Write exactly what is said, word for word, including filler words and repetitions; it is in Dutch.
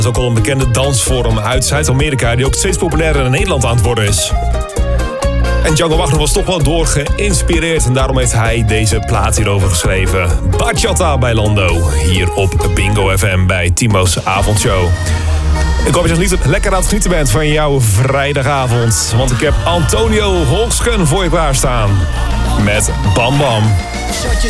is ook al een bekende dansvorm uit Zuid-Amerika die ook steeds populairder in Nederland aan het worden is. En Django Wagner was toch wel door geïnspireerd en daarom heeft hij deze plaat hierover geschreven. Bachata bij Lando, hier op Bingo F M bij Timo's Avondshow. Ik hoop dat je nog niet lekker aan het genieten bent van jouw vrijdagavond. Want ik heb Antonio Holsken voor je klaarstaan. Met Bam Bam. Shut your